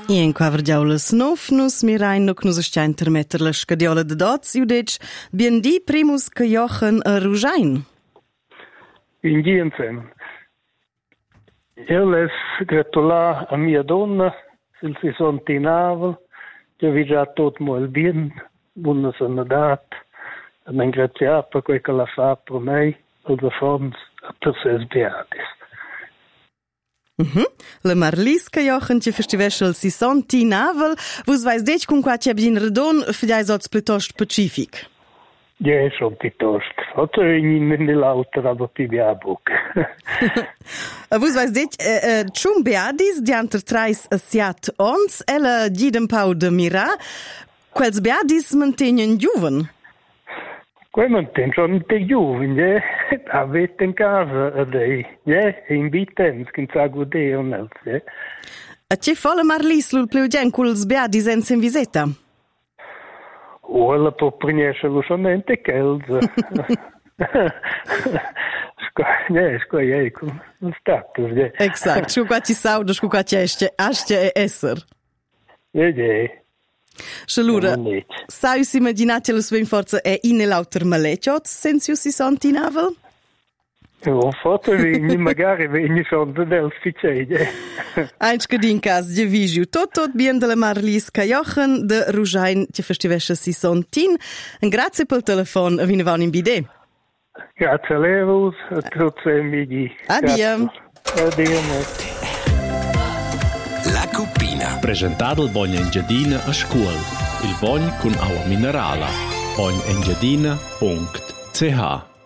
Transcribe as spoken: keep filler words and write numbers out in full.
I in qua vergiaulas nov nus mirain no knus sta intermetter la scadiola de dots iu dec bien di primus che jochen a Rujain. In Giensem. Io les gratular a mia donna sil si son tinavel, che vi già tot mol bien, buona sanadat, a men graziar per quel che la fa per me, als affons a per ses beatis. Mhm. La Marliska jochen ci festival si son tinavel, vus vais dec con qua ci abin redon, fidais ots pluttost pacific. Ja, schon piuttosto. Otto in nell'altro aber più biabuc. Vus vais dec uh, uh, chum beadis dianter trais asiat ons, ella gidem pau de mira, quels beadis mantenien juven. Quei manten schon te giovani, eh? Avete in casa a lei, eh? In bitens, che sa gude o nels, eh? A ci folle Marlis lul pleu gen culs beadis ens in viseta? O ela può prendere lusciamente kelza. Ne, sco je, con status, eh? Exact, scu qua ci saudo, scu qua ci esce, asce e esser. Eh, eh. Scelura, sai si immaginate lo svin forza è in l'auter maleciot, sensu si sonti navel? Ho fatto vegni, magari vegni sono del ficede. Eins che din cas de vigiu tot tot bien de la Marliska Jochen de Rujain ci festivesce si sontin. Un grazie pel telefon a vinavon in bide. Grazie a lei, a tutti i miei. Addio. Addio. La Cuppina. Presentato il Bogna Engiadina a scuola. Il Bogna con acqua minerale. bogna engiadina punto c h